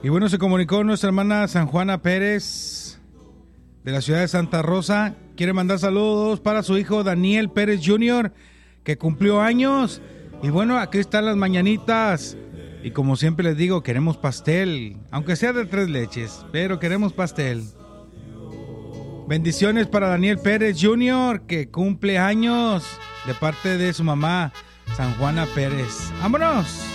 Y bueno, se comunicó nuestra hermana San Juana Pérez de la ciudad de Santa Rosa. Quiere mandar saludos para su hijo Daniel Pérez Jr., que cumplió años. Y bueno, aquí están las mañanitas. Y como siempre les digo, queremos pastel, aunque sea de 3 leches, pero queremos pastel. Bendiciones para Daniel Pérez Jr., que cumple años, de parte de su mamá, San Juana Pérez. ¡Vámonos!